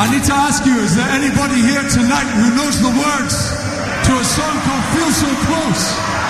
I need to ask you, is there anybody here tonight who knows the words to a song called Feel So Close?